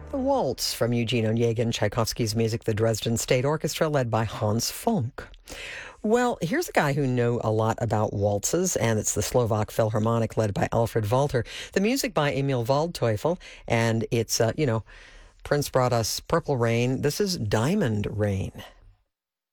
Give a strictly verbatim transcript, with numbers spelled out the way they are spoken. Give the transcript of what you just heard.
The Waltz from Eugene Onegin, Tchaikovsky's music, the Dresden State Orchestra, led by Hans Funk. Well, here's a guy who knew a lot about waltzes, and it's the Slovak Philharmonic, led by Alfred Walter. The music by Emil Waldteufel, and it's, uh, you know, Prince brought us Purple Rain. This is Diamond Rain.